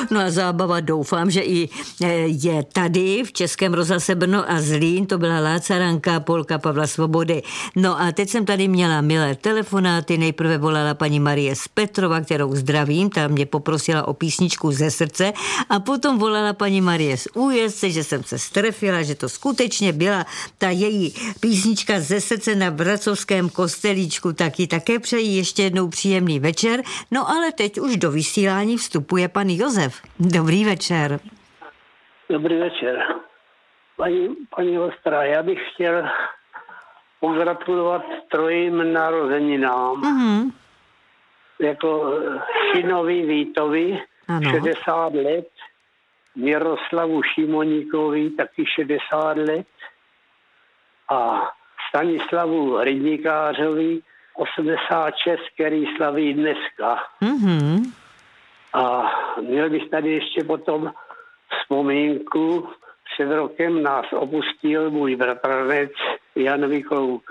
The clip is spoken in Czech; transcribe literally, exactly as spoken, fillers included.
No a zábava, doufám, že i je tady v Českém rozhlase Brno a Zlín, to byla Lácaranka, polka Pavla Svobody. No a teď jsem tady měla milé telefonáty, nejprve volala paní Marie z Petrova, kterou zdravím, ta mě poprosila o písničku ze srdce a potom volala paní Marie z Újezdce, že jsem se strefila, že to skutečně byla ta její písnička ze srdce na Vracovském kostelíčku, taky také přeji ještě jednou příjemný večer. No ale teď už do vysílání vstupuje pan Josef. Dobrý večer. Dobrý večer. Paní, paní Ostrá, já bych chtěl pogratulovat trojím narozeninám. Mm-hmm. Jako Šinovi Vítovi, ano. šedesát let, Miroslavu Šimoníkovi taky šedesát let a Stanislavu Rybníkářovi osmdesát šest, který slaví dneska. Mm-hmm. A měl bych tady ještě potom vzpomínku. Před rokem nás opustil můj bratranec Jan Viklouka.